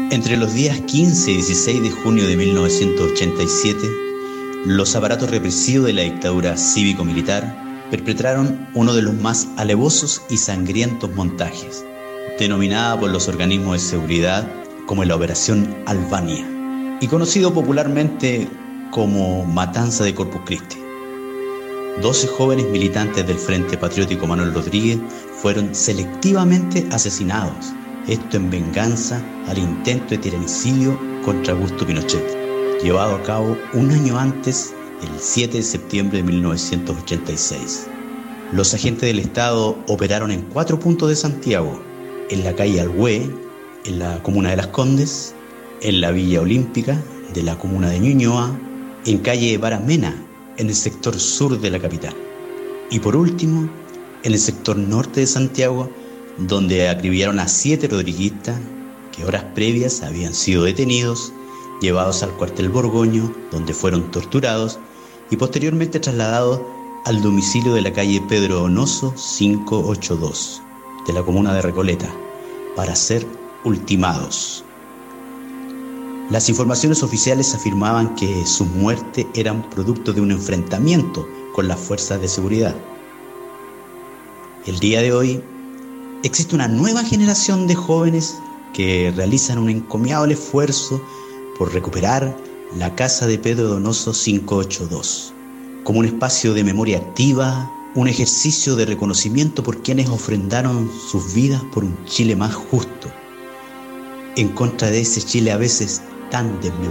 Entre los días 15 y 16 de junio de 1987, los aparatos represivos de la dictadura cívico-militar perpetraron uno de los más alevosos y sangrientos montajes, denominada por los organismos de seguridad como la Operación Albania, y conocido popularmente como Matanza de Corpus Christi. 12 jóvenes militantes del Frente Patriótico Manuel Rodríguez fueron selectivamente asesinados, esto en venganza al intento de tiranicidio contra Augusto Pinochet, llevado a cabo un año antes, el 7 de septiembre de 1986. Los agentes del Estado operaron en 4 puntos de Santiago: en la calle Alhué, en la comuna de Las Condes, en la Villa Olímpica de la comuna de Ñuñoa, en calle Baramena, en el sector sur de la capital, y por último, en el sector norte de Santiago, donde acribillaron a 7 rodriguistas que horas previas habían sido detenidos, llevados al cuartel Borgoño, donde fueron torturados y posteriormente trasladados al domicilio de la calle Pedro Donoso 582 de la comuna de Recoleta para ser ultimados. Las informaciones oficiales afirmaban que sus muertes eran producto de un enfrentamiento con las fuerzas de seguridad. El día de hoy existe una nueva generación de jóvenes que realizan un encomiable esfuerzo por recuperar la casa de Pedro Donoso 582 como un espacio de memoria activa, un ejercicio de reconocimiento por quienes ofrendaron sus vidas por un Chile más justo, en contra de ese Chile a veces tan desmemoriado.